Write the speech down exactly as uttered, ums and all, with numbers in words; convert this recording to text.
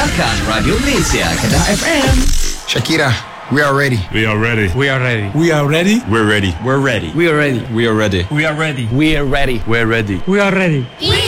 Dengarkan Radio Malaysia Kedah F M. Shakira, we are ready. We are ready. We are ready. We are ready. We're ready. We're ready. We are ready. We are ready. We are ready. We are ready. We're ready. We are ready. We